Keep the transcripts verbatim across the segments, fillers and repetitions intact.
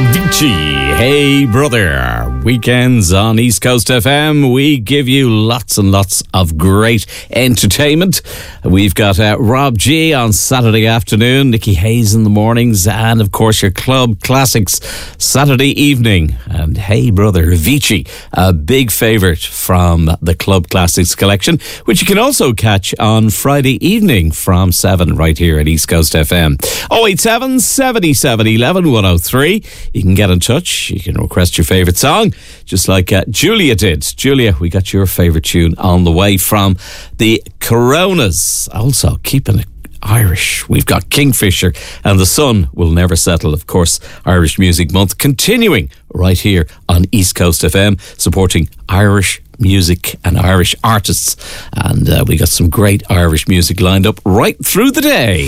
Avicii, Hey Brother. Weekends on East Coast F M, we give you lots and lots of great entertainment. We've got uh, Rob G on Saturday afternoon, Nikki Hayes in the mornings, and of course your Club Classics Saturday evening. And Hey Brother, Avicii, a big favourite from the Club Classics collection, which you can also catch on Friday evening from seven right here at East Coast F M. oh eight seven, seven seven, one one, one oh three. You can get in touch. You can request your favourite song, just like uh, Julia did. Julia, we got your favourite tune on the way from the Coronas. Also, keeping it Irish. We've got Kingfisher and The Sun Will Never Settle. Of course, Irish Music Month continuing right here on East Coast F M, supporting Irish music and Irish artists. And uh, we got some great Irish music lined up right through the day.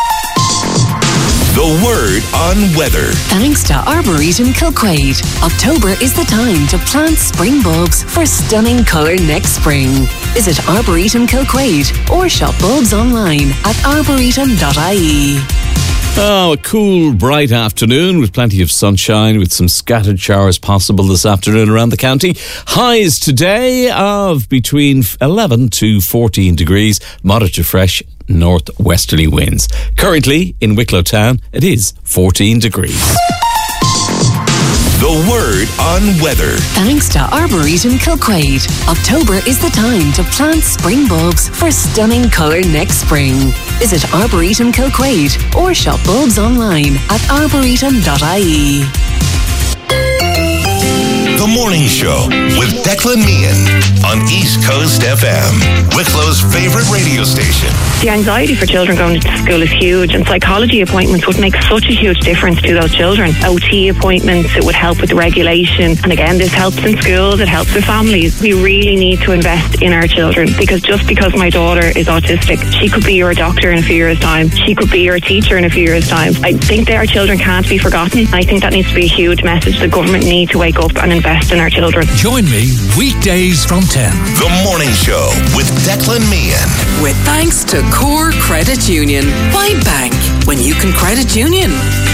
The word on weather. Thanks to Arboretum Kilquade. October is the time to plant spring bulbs for stunning colour next spring. Visit Arboretum Kilquade or shop bulbs online at arboretum dot I E. Oh, a cool, bright afternoon with plenty of sunshine, with some scattered showers possible this afternoon around the county. Highs today of between eleven to fourteen degrees, moderate to fresh northwesterly winds. Currently in Wicklow Town, it is fourteen degrees. The word on weather. Thanks to Arboretum Kilquade. October is the time to plant spring bulbs for stunning colour next spring. Visit Arboretum Kilquade or shop bulbs online at arboretum dot I E. The Morning Show with Declan Meehan on East Coast F M, Wicklow's favourite radio station. The anxiety for children going to school is huge, and psychology appointments would make such a huge difference to those children. O T appointments, it would help with the regulation, and again, this helps in schools, it helps with families. We really need to invest in our children, because just because my daughter is autistic, she could be your doctor in a few years' time. She could be your teacher in a few years' time. I think that our children can't be forgotten. I think that needs to be a huge message. The government need to wake up and invest in our children. Join me weekdays from ten. The Morning Show with Declan Meehan. With thanks to Core Credit Union. Why bank when you can credit union?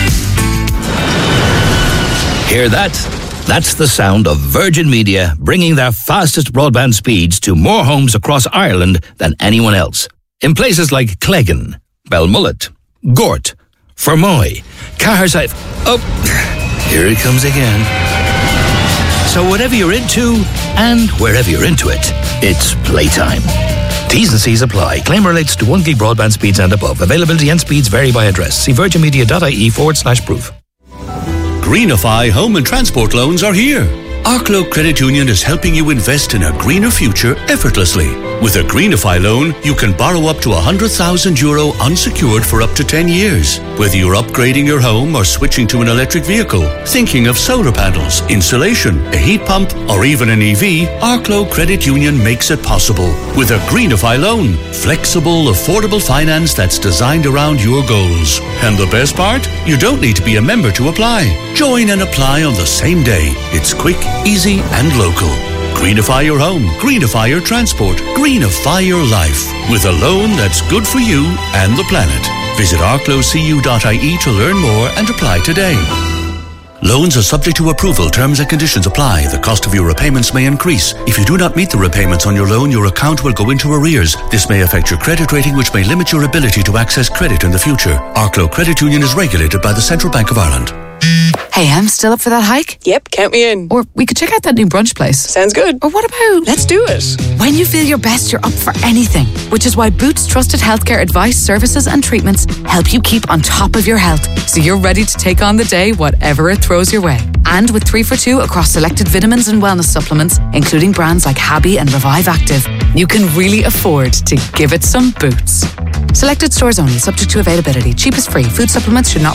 Hear that? That's the sound of Virgin Media bringing their fastest broadband speeds to more homes across Ireland than anyone else. In places like Cleggan, Belmullet, Gort, Fermoy, Caherside. Oh, here it comes again. So whatever you're into, and wherever you're into it, it's playtime. T's and C's apply. Claim relates to one gig broadband speeds and above. Availability and speeds vary by address. See virginmedia.ie forward slash proof. Greenify home and transport loans are here. Arklow Credit Union is helping you invest in a greener future effortlessly. With a Greenify loan, you can borrow up to one hundred thousand euro unsecured for up to ten years. Whether you're upgrading your home or switching to an electric vehicle, thinking of solar panels, insulation, a heat pump, or even an E V, Arklow Credit Union makes it possible. With a Greenify loan, flexible, affordable finance that's designed around your goals. And the best part? You don't need to be a member to apply. Join and apply on the same day. It's quick, easy, and local. Greenify your home, greenify your transport, greenify your life with a loan that's good for you and the planet. Visit arklow c u dot I E to learn more and apply today. Loans are subject to approval. Terms and conditions apply. The cost of your repayments may increase. If you do not meet the repayments on your loan, your account will go into arrears. This may affect your credit rating, which may limit your ability to access credit in the future. Arklow Credit Union is regulated by the Central Bank of Ireland. Hey, I'm still up for that hike? Yep, count me in. Or we could check out that new brunch place. Sounds good. Or what about... Let's do it. When you feel your best, you're up for anything. Which is why Boots Trusted Healthcare Advice, Services and Treatments help you keep on top of your health, so you're ready to take on the day, whatever it throws your way. And with three for two across selected vitamins and wellness supplements, including brands like Habi and Revive Active, you can really afford to give it some Boots. Selected stores only, subject to availability. Cheapest free. Food supplements should not